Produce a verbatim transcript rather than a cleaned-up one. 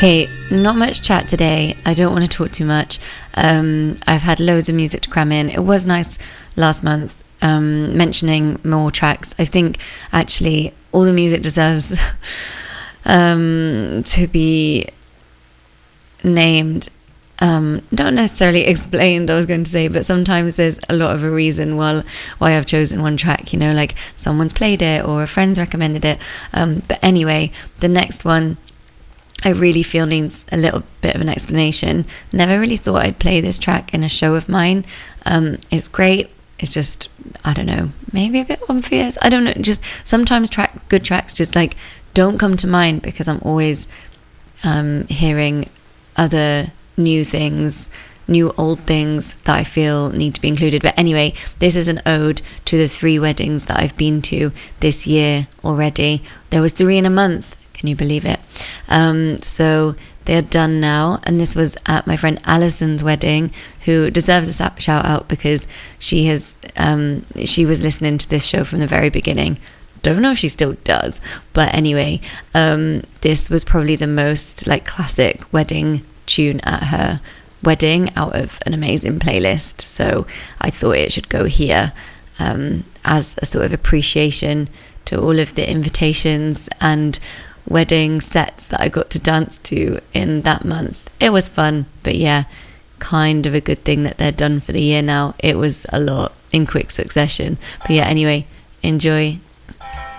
Okay, not much chat today. I don't want to talk too much. Um, I've had loads of music to cram in. It was nice last month um, mentioning more tracks. I think actually all the music deserves um, to be named. Um, not necessarily explained, I was going to say, but sometimes there's a lot of a reason why, why I've chosen one track, you know, like someone's played it or a friend's recommended it. Um, but anyway, the next one I really feel needs a little bit of an explanation. Never really thought I'd play this track in a show of mine. Um, it's great. It's just, I don't know, maybe a bit obvious. I don't know. Just sometimes track good tracks just like don't come to mind because I'm always um, hearing other new things, new old things that I feel need to be included. But anyway, this is an ode to the three weddings that I've been to this year already. There was three in a month. Can you believe it? Um, so they're done now. And this was at my friend Alison's wedding, who deserves a shout out because she has, um, she was listening to this show from the very beginning. Don't know if she still does. But anyway, um, this was probably the most like classic wedding tune at her wedding out of an amazing playlist. So I thought it should go here um, as a sort of appreciation to all of the invitations and wedding sets that I got to dance to in that month. It was fun, but yeah, kind of a good thing that they're done for the year now. It was a lot in quick succession. But yeah, anyway, enjoy.